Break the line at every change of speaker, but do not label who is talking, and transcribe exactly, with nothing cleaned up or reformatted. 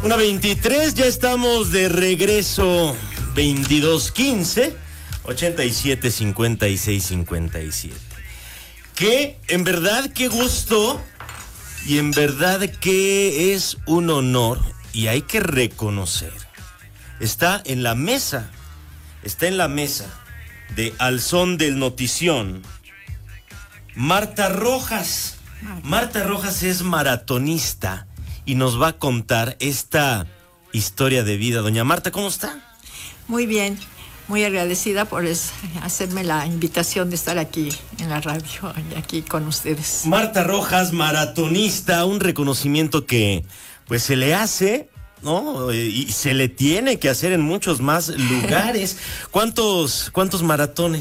una veintitrés, ya estamos de regreso. Veintidós quince ochenta y siete cincuenta y seis cincuenta y siete. Que en verdad qué gusto y en verdad que es un honor y hay que reconocer. Está en la mesa, está en la mesa de Al Son del Notición, Marta Rojas. Marta Rojas es maratonista y nos va a contar esta historia de vida. Doña Marta, ¿cómo está?
Muy bien, muy agradecida por es, hacerme la invitación de estar aquí en la radio y aquí con ustedes.
Marta Rojas, maratonista, un reconocimiento que pues se le hace, ¿no? Y se le tiene que hacer en muchos más lugares. ¿Cuántos, cuántos maratones